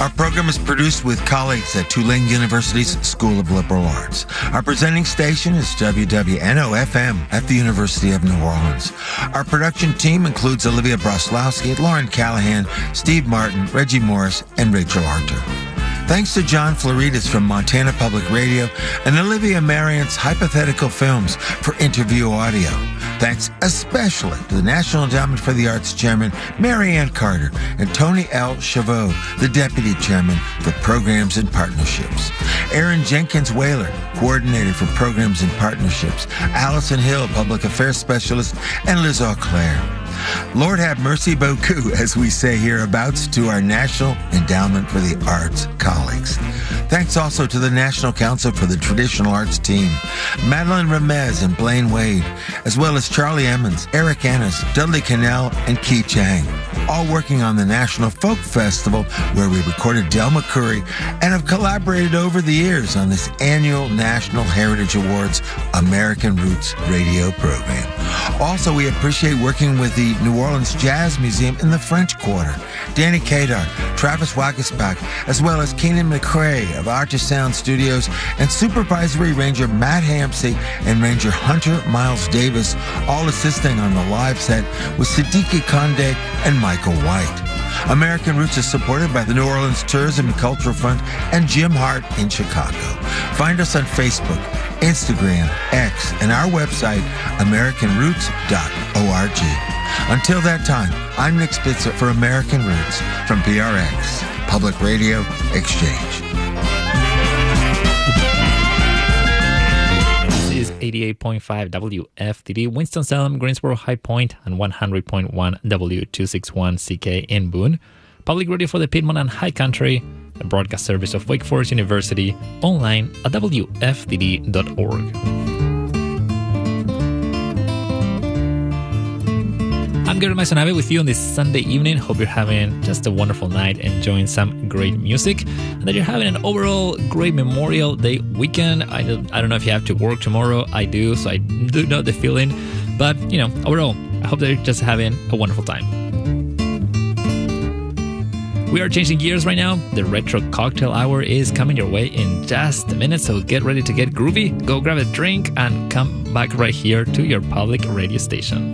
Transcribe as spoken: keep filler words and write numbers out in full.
Our program is produced with colleagues at Tulane University's School of Liberal Arts. Our presenting station is W W N O F M at the University of New Orleans. Our production team includes Olivia Broslowski, Lauren Callahan, Steve Martin, Reggie Morris, and Rachel Arthur. Thanks to John Floridas from Montana Public Radio and Olivia Mariant's Hypothetical Films for interview audio. Thanks especially to the National Endowment for the Arts Chairman, Mary Ann Carter, and Tony L. Chavot, the Deputy Chairman for Programs and Partnerships. Aaron Jenkins-Whaler, Coordinator for Programs and Partnerships. Allison Hill, Public Affairs Specialist, and Liz Auclair. Lord have mercy beaucoup, as we say hereabouts, to our National Endowment for the Arts colleagues. Thanks also to the National Council for the Traditional Arts team, Madeline Ramez and Blaine Wade, as well as Charlie Emmons, Eric Ennis, Dudley Cannell, and Key Chang, all working on the National Folk Festival, where we recorded Del McCoury and have collaborated over the years on this annual National Heritage Awards American Roots radio program. Also, we appreciate working with the New Orleans Jazz Museum in the French Quarter, Danny Kadar, Travis Wagesbach, as well as Keenan McCrae of Artisound Studios, and Supervisory Ranger Matt Hampsey and Ranger Hunter Miles Davis, all assisting on the live set with Siddiqui Conde and Michael White. American Roots is supported by the New Orleans Tourism and Cultural Fund and Jim Hart in Chicago. Find us on Facebook, Instagram, X, and our website, american roots dot org. Until that time, I'm Nick Spitzer for American Roots from P R X, Public Radio Exchange. This is eighty-eight point five W F T D, Winston-Salem, Greensboro, High Point, and one hundred point one W two sixty-one C K in Boone. Public radio for the Piedmont and High Country, the broadcast service of Wake Forest University, online at w f t d dot org. I'm Gary Maisonave with you on this Sunday evening. Hope you're having just a wonderful night, enjoying some great music, and that you're having an overall great Memorial Day weekend. I don't, I don't know if you have to work tomorrow. I do, so I do know the feeling. But, you know, overall, I hope that you're just having a wonderful time. We are changing gears right now. The Retro Cocktail Hour is coming your way in just a minute, so get ready to get groovy. Go grab a drink and come back right here to your public radio station.